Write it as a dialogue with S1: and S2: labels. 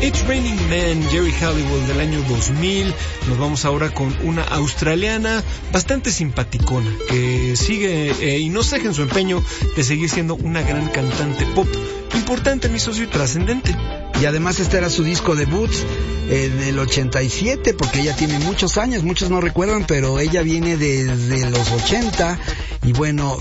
S1: It's Raining Men, Jerry Halliwell del año 2000. Nos vamos ahora con una australiana bastante simpaticona que sigue y no ceja en su empeño de seguir siendo una gran cantante pop, importante, mi socio, y trascendente.
S2: Y además este era su disco debut en el 87, porque ella tiene muchos años, muchos no recuerdan, pero ella viene desde los 80. Y bueno,